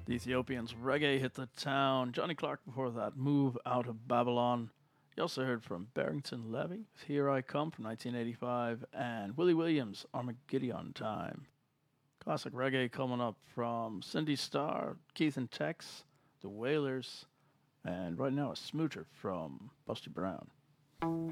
The Ethiopians' Reggae Hit the Town. Johnny Clark before that, Move Out of Babylon. You also heard from Barrington Levy, Here I Come from 1985, and Willie Williams, Armageddon Time. Classic reggae coming up from Cindy Starr, Keith and Tex, The Wailers, and right now a smoocher from Busty Brown.